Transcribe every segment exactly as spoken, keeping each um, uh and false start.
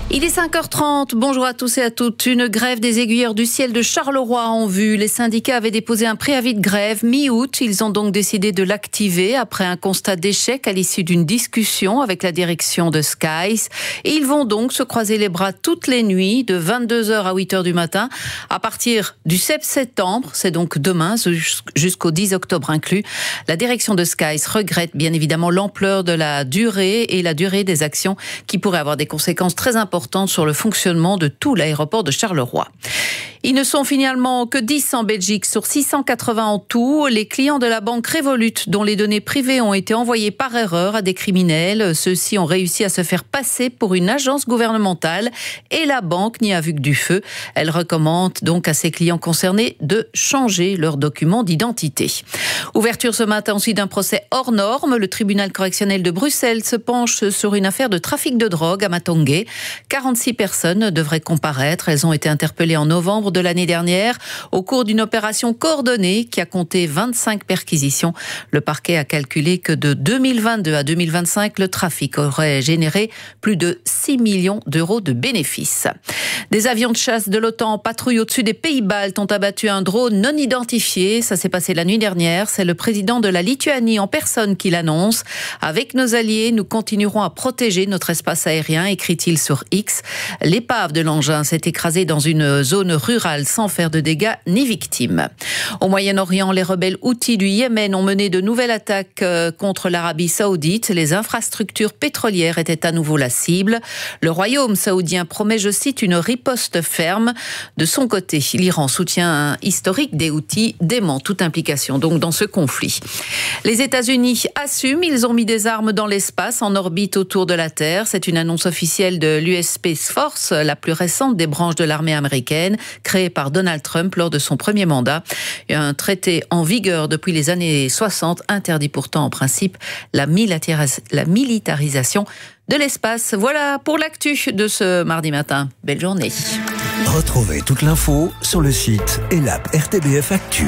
Il est cinq heures trente, bonjour à tous et à toutes. Une grève des aiguilleurs du ciel de Charleroi en vue. Les syndicats avaient déposé un préavis de grève mi-août. Ils ont donc décidé de l'activer après un constat d'échec à l'issue d'une discussion avec la direction de Skies. Et ils vont donc se croiser les bras toutes les nuits de vingt-deux heures à huit heures du matin à partir du sept septembre. C'est donc demain jusqu'au dix octobre inclus. La direction de Skies regrette bien évidemment l'ampleur de la durée et la durée des actions qui pourraient avoir des conséquences très importantes sur le fonctionnement de tout l'aéroport de Charleroi. Ils ne sont finalement que dix en Belgique sur six cent quatre-vingts en tout. Les clients de la banque Revolut, dont les données privées ont été envoyées par erreur à des criminels, ceux-ci ont réussi à se faire passer pour une agence gouvernementale et la banque n'y a vu que du feu. Elle recommande donc à ses clients concernés de changer leurs documents d'identité. Ouverture ce matin aussi d'un procès hors norme. Le tribunal correctionnel de Bruxelles se penche sur une affaire de trafic de drogue à Matongué. quarante-six personnes devraient comparaître. Elles ont été interpellées en novembre de l'année dernière au cours d'une opération coordonnée qui a compté vingt-cinq perquisitions. Le parquet a calculé que de deux mille vingt-deux à deux mille vingt-cinq, le trafic aurait généré plus de six millions d'euros de bénéfices. Des avions de chasse de l'OTAN en patrouille au-dessus des Pays-Baltes ont abattu un drone non identifié. Ça s'est passé la nuit dernière. C'est le président de la Lituanie en personne qui l'annonce. Avec nos alliés, nous continuerons à protéger notre espace aérien, écrit-il sur X. L'épave de l'engin s'est écrasée dans une zone rurale sans faire de dégâts ni victimes. Au Moyen-Orient, les rebelles houthis du Yémen ont mené de nouvelles attaques contre l'Arabie saoudite. Les infrastructures pétrolières étaient à nouveau la cible. Le royaume saoudien promet, je cite, une riposte ferme. De son côté, l'Iran, soutien historique des houthis, dément toute implication donc dans ce conflit. Les États-Unis assument, ils ont mis des armes dans l'espace en orbite autour de la Terre. C'est une annonce officielle de l'U S Space Force, la plus récente des branches de l'armée américaine, créée par Donald Trump lors de son premier mandat. Un traité en vigueur depuis les années soixante interdit pourtant en principe la, militaris- la militarisation de l'espace. Voilà pour l'actu de ce mardi matin. Belle journée. Retrouvez toute l'info sur le site et l'app R T B F Actu.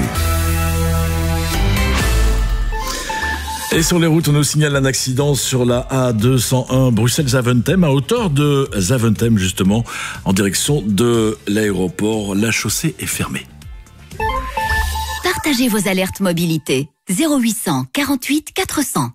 Et sur les routes, on nous signale un accident sur la A deux cent un Bruxelles-Zaventem, à hauteur de Zaventem, justement, en direction de l'aéroport. La chaussée est fermée. Partagez vos alertes mobilité. zéro huit cents quarante-huit quatre cents.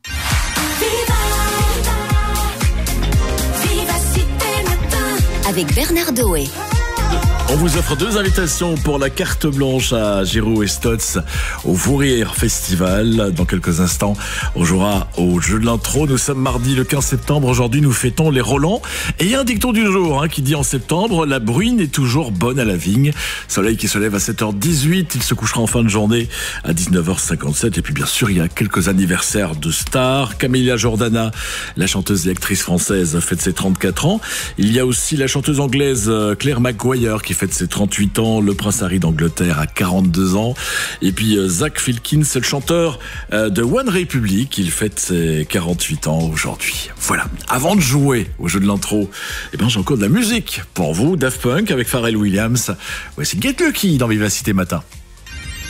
Avec Bernard Doé. On vous offre deux invitations pour la carte blanche à Giroud et Stotz au Fou Rire Festival. Dans quelques instants, on jouera au jeu de l'intro. Nous sommes mardi le quinze septembre. Aujourd'hui, nous fêtons les Rolands. Et il y a un dicton du jour hein, qui dit en septembre, la bruine est toujours bonne à la vigne. Soleil qui se lève à sept heures dix-huit. Il se couchera en fin de journée à dix-neuf heures cinquante-sept. Et puis bien sûr, il y a quelques anniversaires de stars. Camélia Jordana, la chanteuse et actrice française, fête ses trente-quatre ans. Il y a aussi la chanteuse anglaise Claire McGuire qui fête ses trente-huit ans, le prince Harry d'Angleterre a quarante-deux ans, et puis Zach Filkins, le chanteur de One Republic, il fête ses quarante-huit ans aujourd'hui. Voilà, avant de jouer au jeu de l'intro, eh ben j'ai encore de la musique pour vous, Daft Punk avec Pharrell Williams. Ouais, c'est Get Lucky dans Vivacité Matin.